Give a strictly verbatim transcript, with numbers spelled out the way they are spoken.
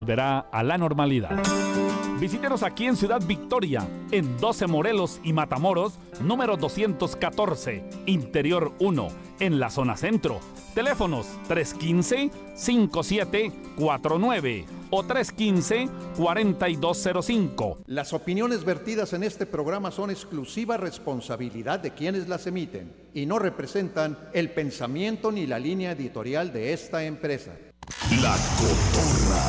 volverá a la normalidad. Visítenos aquí en Ciudad Victoria, en doce Morelos y Matamoros, número doscientos catorce, Interior uno, en la zona centro. Teléfonos tres uno cinco, cinco siete cuatro nueve o tres uno cinco, cuatro dos cero cinco. Las opiniones vertidas en este programa son exclusiva responsabilidad de quienes las emiten y no representan el pensamiento ni la línea editorial de esta empresa. La Cotorra.